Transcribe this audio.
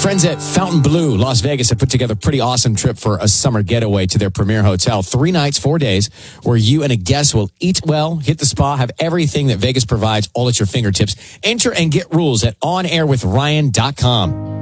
Friends at Fontainebleau, Las Vegas, have put together a pretty awesome trip for a summer getaway to their premier hotel. 3 nights, 4 days, where you and a guest will eat well, hit the spa, have everything that Vegas provides all at your fingertips. Enter and get rules at onairwithryan.com.